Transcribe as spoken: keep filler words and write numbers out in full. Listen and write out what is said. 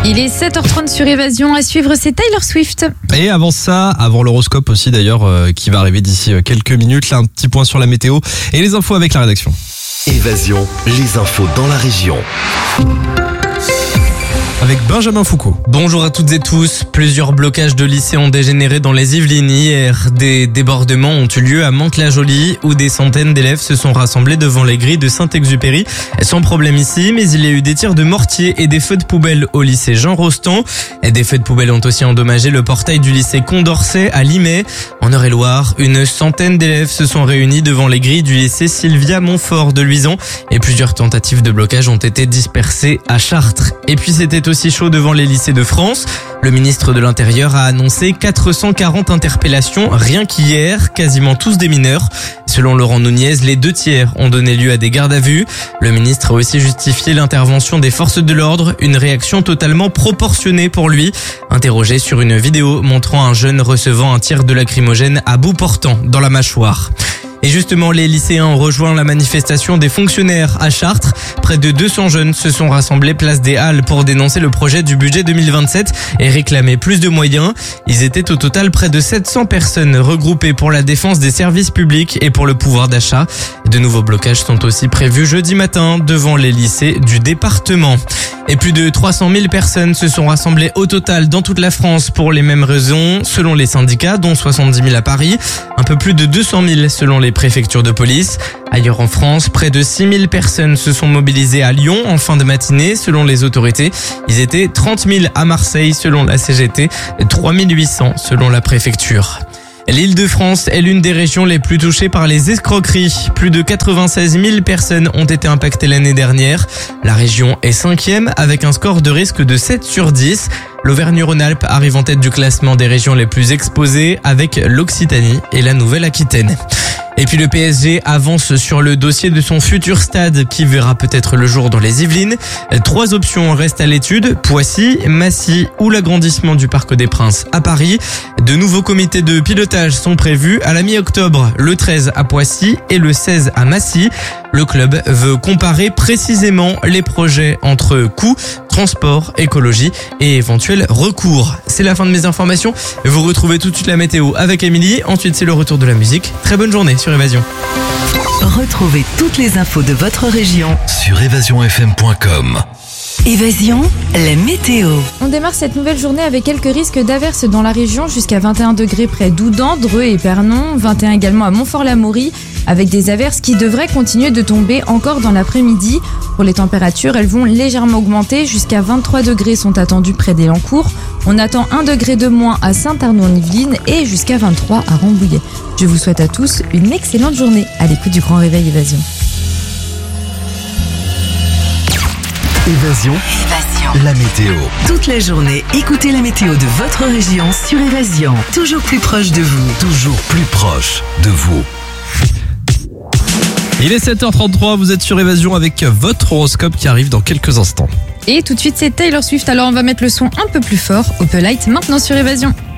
Il est sept heures trente sur Évasion. À suivre, c'est Taylor Swift. Et avant ça, avant l'horoscope aussi d'ailleurs, euh, qui va arriver d'ici quelques minutes. Là, un petit point sur la météo et les infos avec la rédaction. Évasion, les infos dans la région. Avec Benjamin Foucault. Bonjour à toutes et tous. Plusieurs blocages de lycées ont dégénéré dans les Yvelines hier. Des débordements ont eu lieu à Mantes-la-Jolie où des centaines d'élèves se sont rassemblés devant les grilles de Saint-Exupéry. Sans problème ici, mais il y a eu des tirs de mortier et des feux de poubelle au lycée Jean Rostand. Et des feux de poubelle ont aussi endommagé le portail du lycée Condorcet à Limay. En Eure-et-Loire, une centaine d'élèves se sont réunis devant les grilles du lycée Sylvia Montfort de Luison et plusieurs tentatives de blocage ont été dispersées à Chartres. Et puis c'était aussi chaud devant les lycées de France. Le ministre de l'Intérieur a annoncé quatre cent quarante interpellations rien qu'hier, quasiment tous des mineurs. Selon Laurent Nunez, les deux tiers ont donné lieu à des gardes à vue. Le ministre a aussi justifié l'intervention des forces de l'ordre, une réaction totalement proportionnée pour lui. Interrogé sur une vidéo montrant un jeune recevant un tir de lacrymogène à bout portant dans la mâchoire. Et justement, les lycéens ont rejoint la manifestation des fonctionnaires à Chartres. Près de deux cents jeunes se sont rassemblés place des Halles pour dénoncer le projet du budget deux mille vingt-sept et réclamer plus de moyens. Ils étaient au total près de sept cents personnes regroupées pour la défense des services publics et pour le pouvoir d'achat. De nouveaux blocages sont aussi prévus jeudi matin devant les lycées du département. Et plus de trois cent mille personnes se sont rassemblées au total dans toute la France pour les mêmes raisons, selon les syndicats, dont soixante-dix mille à Paris, un peu plus de deux cent mille selon les préfectures de police. Ailleurs en France, près de six mille personnes se sont mobilisées à Lyon en fin de matinée, selon les autorités. Ils étaient trente mille à Marseille, selon la C G T, et trois mille huit cents selon la préfecture. L'Île-de-France est l'une des régions les plus touchées par les escroqueries. Plus de quatre-vingt-seize mille personnes ont été impactées l'année dernière. La région est cinquième avec un score de risque de sept sur dix. L'Auvergne-Rhône-Alpes arrive en tête du classement des régions les plus exposées avec l'Occitanie et la Nouvelle-Aquitaine. Et puis le P S G avance sur le dossier de son futur stade qui verra peut-être le jour dans les Yvelines. Trois options restent à l'étude, Poissy, Massy ou l'agrandissement du Parc des Princes à Paris. De nouveaux comités de pilotage sont prévus à la mi-octobre, le treize à Poissy et le seize à Massy. Le club veut comparer précisément les projets entre coûts, transport, écologie et éventuels recours. C'est la fin de mes informations. Vous retrouvez tout de suite la météo avec Émilie. Ensuite, c'est le retour de la musique. Très bonne journée sur Évasion. Retrouvez toutes les infos de votre région Sur évasion f m point com. Évasion, la météo. On démarre cette nouvelle journée avec quelques risques d'averses dans la région jusqu'à vingt et un degrés près d'Oudan, Dreux et Pernon, vingt et un également à Montfort-l'Amaury, avec des averses qui devraient continuer de tomber encore dans l'après-midi. Pour les températures, elles vont légèrement augmenter, jusqu'à vingt-trois degrés sont attendus près d'Élancourt. On attend un degré de moins à Saint-Arnaud-en-Yvelines et jusqu'à vingt-trois à Rambouillet. Je vous souhaite à tous une excellente journée à l'écoute du Grand Réveil Évasion. Évasion, Évasion. la météo. Toute la journée, écoutez la météo de votre région sur Évasion. Toujours plus proche de vous. Toujours plus proche de vous. Il est sept heures trente-trois, vous êtes sur Évasion avec votre horoscope qui arrive dans quelques instants. Et tout de suite, c'est Taylor Swift. Alors on va mettre le son un peu plus fort. Opelite maintenant sur Évasion.